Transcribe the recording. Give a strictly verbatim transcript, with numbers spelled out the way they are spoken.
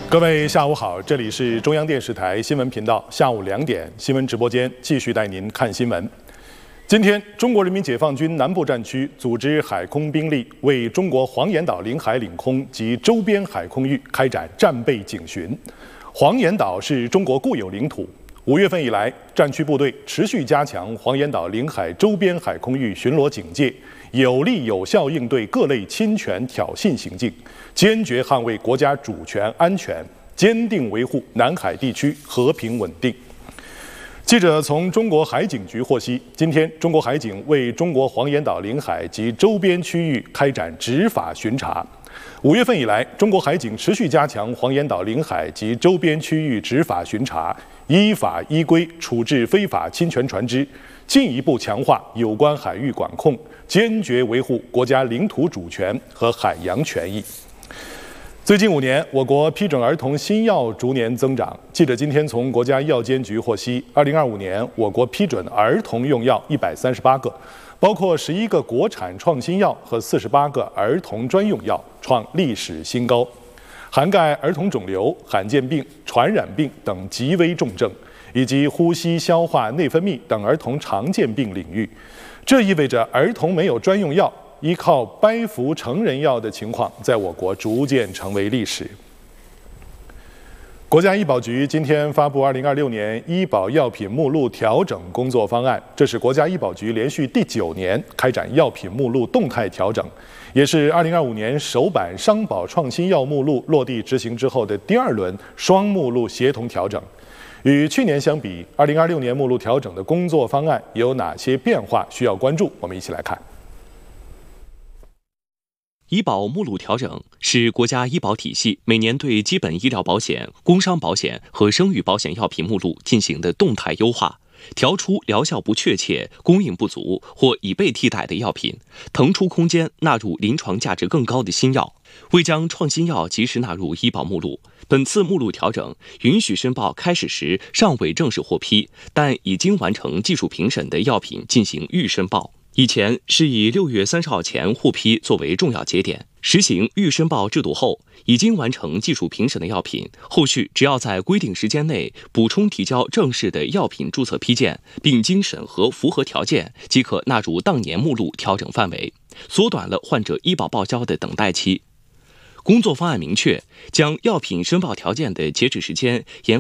各位下午好，这里是中央电视台新闻频道，下午两点新闻直播间继续带您看新闻。今天，中国人民解放军南部战区组织海空兵力为中国黄岩岛领海领空及周边海空域开展战备警巡。黄岩岛是中国固有领土。五月份以来，战区部队持续加强黄岩岛领海周边海空域巡逻警戒，有力有效应对各类侵权挑衅行径，坚决捍卫国家主权安全，坚定维护南海地区和平稳定。记者从中国海警局获悉，今天中国海警为中国黄岩岛领海及周边区域开展执法巡查。五月份以来，中国海警持续加强黄岩岛领海及周边区域执法巡查，依法依规处置非法侵权船只，进一步强化有关海域管控，坚决维护国家领土主权和海洋权益。最近五年，我国批准儿童新药逐年增长。记者今天从国家药监局获悉，二零二五年我国批准儿童用药一百三十八个，包括十一个国产创新药和四十八个儿童专用药，创历史新高，涵盖儿童肿瘤、罕见病、传染病等极危重症，以及呼吸、消化、内分泌等儿童常见病领域。这意味着儿童没有专用药，依靠掰服成人药的情况在我国逐渐成为历史。国家医保局今天发布二零二六年医保药品目录调整工作方案，这是国家医保局连续第九年开展药品目录动态调整，也是二零二五年首版商保创新药目录落地执行之后的第二轮双目录协同调整。与去年相比，二零二六年目录调整的工作方案有哪些变化需要关注？我们一起来看。 医保目录调整是国家医保体系每年对基本医疗保险、工伤保险和生育保险药品目录进行的动态优化，调出疗效不确切、供应不足或已被替代的药品，腾出空间纳入临床价值更高的新药。为将创新药及时纳入医保目录，本次目录调整允许申报开始时尚未正式获批，但已经完成技术评审的药品进行预申报。以前是以六月三十号前获批作为重要节点，实行预申报制度后，已经完成技术评审的药品，后续只要在规定时间内补充提交正式的药品注册批件，并经审核符合条件，即可纳入当年目录调整范围，缩短了患者医保报销的等待期。工作方案明确，将药品申报条件的截止时间延